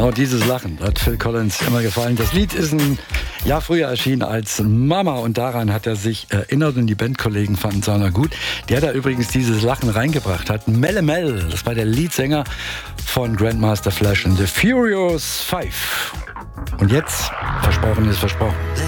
Genau dieses Lachen hat Phil Collins immer gefallen. Das Lied ist ein Jahr früher erschienen als Mama und daran hat er sich erinnert und die Bandkollegen fanden es auch noch gut. Der da übrigens dieses Lachen reingebracht hat. Melle Mel, das war der Leadsänger von Grandmaster Flash and the Furious Five. Und jetzt, versprochen ist versprochen.